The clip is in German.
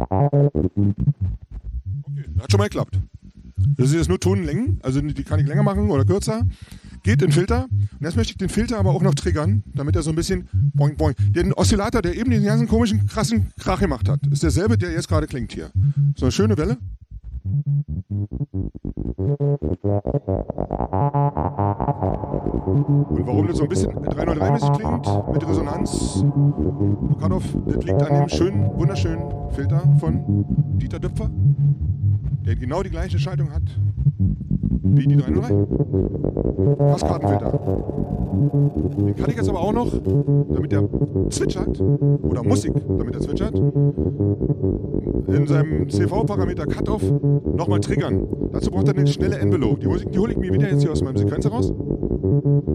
Okay, hat schon mal geklappt. Das sind jetzt nur Tonlängen, also die kann ich länger machen oder kürzer. Geht in den Filter. Und jetzt möchte ich den Filter aber auch noch triggern, damit er so ein bisschen boing boing. Den Oszillator, der eben den ganzen komischen, krassen Krach gemacht hat, ist derselbe, der jetzt gerade klingt hier. So eine schöne Welle. Und warum das so ein bisschen 303-mäßig klingt, mit Resonanz, Cutoff, das liegt an dem schönen, wunderschönen Filter von Dieter Döpfer, der genau die gleiche Schaltung hat wie die 303. Kaskadenfilter. Den kann ich jetzt aber auch noch, damit der zwitschert, oder Musik, damit er zwitschert, in seinem CV-Parameter Cutoff nochmal triggern. Dazu braucht er eine schnelle Envelope. Die Musik, die hole ich mir wieder jetzt hier aus meinem Sequenzer raus.